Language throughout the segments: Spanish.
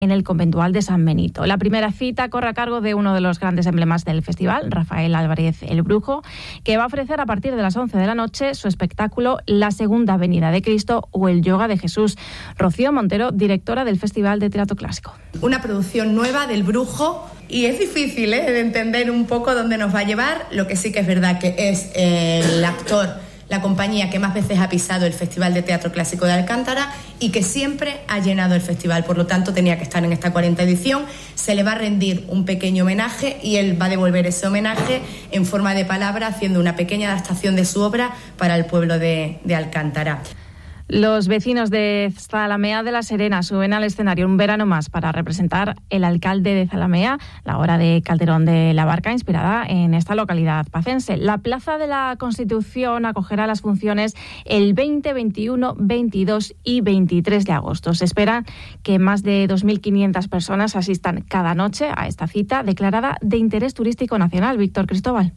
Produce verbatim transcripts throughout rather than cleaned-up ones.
en el conventual de San Benito. La primera cita corre a cargo de uno de los grandes emblemas del festival, Rafael Álvarez el Brujo, que va a ofrecer a partir de las once de la noche su espectáculo La Segunda Venida de Cristo o El Yoga de Jesús. Rocío Montero, directora del Festival de Teatro Clásico. Una producción nueva del Brujo, y es difícil ¿eh? de entender un poco dónde nos va a llevar. Lo que sí que es verdad que es el actor, la compañía que más veces ha pisado el Festival de Teatro Clásico de Alcántara y que siempre ha llenado el festival, por lo tanto tenía que estar en esta cuarta edición. Se le va a rendir un pequeño homenaje y él va a devolver ese homenaje en forma de palabra, haciendo una pequeña adaptación de su obra para el pueblo de, de Alcántara. Los vecinos de Zalamea de la Serena suben al escenario un verano más para representar El alcalde de Zalamea, la obra de Calderón de la Barca, inspirada en esta localidad pacense. La Plaza de la Constitución acogerá las funciones el veinte, veintiuno, veintidós y veintitrés de agosto. Se espera que más de dos mil quinientas personas asistan cada noche a esta cita declarada de interés turístico nacional. Víctor Cristóbal.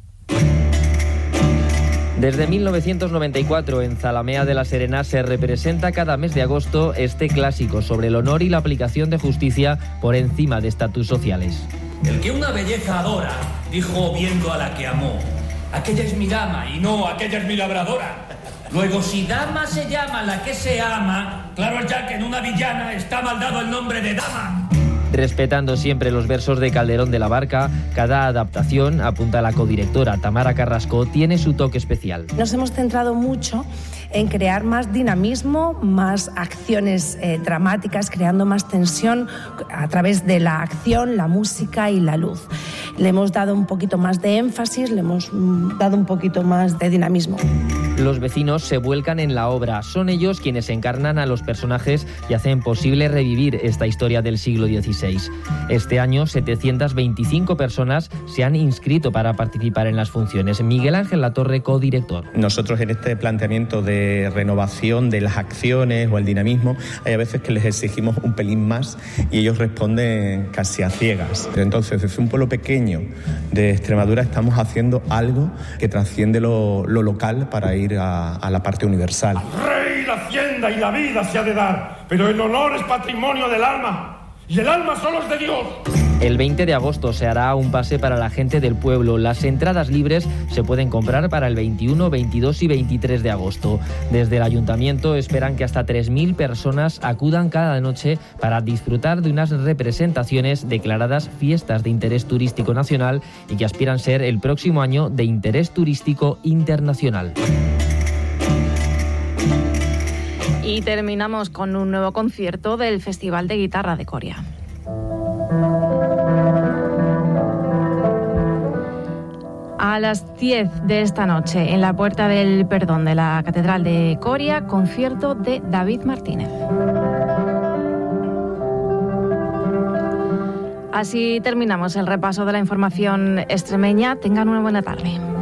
Desde mil novecientos noventa y cuatro en Zalamea de la Serena se representa cada mes de agosto este clásico sobre el honor y la aplicación de justicia por encima de estatus sociales. El que una belleza adora, dijo viendo a la que amó, aquella es mi dama y no aquella es mi labradora. Luego, si dama se llama la que se ama, claro es ya que en una villana está mal dado el nombre de dama. Respetando siempre los versos de Calderón de la Barca, cada adaptación, apunta la codirectora Tamara Carrasco, tiene su toque especial. Nos hemos centrado mucho en crear más dinamismo, más acciones eh, dramáticas, creando más tensión a través de la acción, la música y la luz. Le hemos dado un poquito más de énfasis, le hemos dado un poquito más de dinamismo. Los vecinos se vuelcan en la obra. Son ellos quienes encarnan a los personajes y hacen posible revivir esta historia del siglo dieciséis. Este año, setecientas veinticinco personas se han inscrito para participar en las funciones. Miguel Ángel Latorre, codirector. Nosotros en este planteamiento de renovación de las acciones o el dinamismo, hay a veces que les exigimos un pelín más y ellos responden casi a ciegas. Entonces, desde un pueblo pequeño de Extremadura estamos haciendo algo que trasciende lo, lo local para ir a, a la parte universal. Al rey la hacienda y la vida se ha de dar, pero el honor es patrimonio del alma, y el alma solo es de Dios. El veinte de agosto se hará un pase para la gente del pueblo. Las entradas libres se pueden comprar para el veintiuno, veintidós y veintitrés de agosto. Desde el ayuntamiento esperan que hasta tres mil personas acudan cada noche para disfrutar de unas representaciones declaradas fiestas de interés turístico nacional y que aspiran ser el próximo año de interés turístico internacional. Y terminamos con un nuevo concierto del Festival de Guitarra de Coria. A las diez de esta noche, en la Puerta del Perdón de la Catedral de Coria, concierto de David Martínez. Así terminamos el repaso de la información extremeña. Tengan una buena tarde.